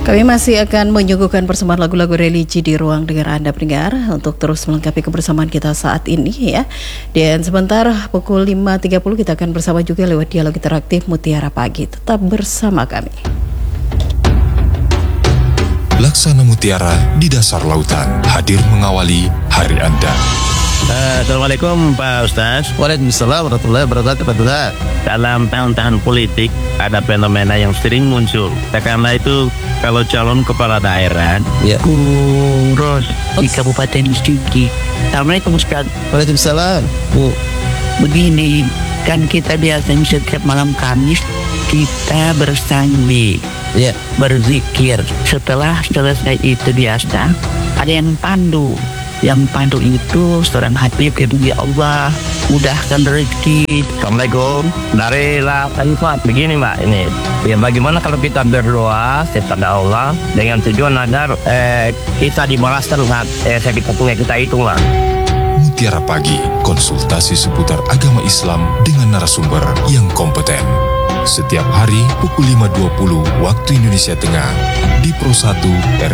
Kami masih akan menyuguhkan persembahan lagu-lagu religi di ruang dengar Anda pendengar untuk terus melengkapi kebersamaan kita saat ini ya. Dan sebentar pukul 5.30 kita akan bersama juga lewat dialog interaktif Mutiara Pagi. Tetap bersama kami. Laksana Mutiara di dasar lautan hadir mengawali hari Anda. Assalamualaikum Pak Ustaz. Waalaikumsalam warahmatullahi wabarakatuh Pak Duta. Dalam tahun-tahun politik ada fenomena yang sering muncul. Karena itu kalau calon kepala daerah kurus di Kabupaten Sigi. Assalamualaikum Ustaz. Waalaikumsalam Bu. Begini, kan kita biasanya setiap malam Kamis kita bersanding, berzikir. Setelah selesai itu biasa ada yang pandu. Yang pandu itu seorang Habib, ya Allah, mudahkan rezeki. Assalamualaikum. Dari La Khalifat begini Mbak, ini ya, bagaimana kalau kita berdoa kepada Allah dengan tujuan agar kita dibalas dengan sakit hatinya kita itu lah. Mutiara Pagi, konsultasi seputar agama Islam dengan narasumber yang kompeten. Setiap hari pukul 5.20 waktu Indonesia Tengah di Pro 1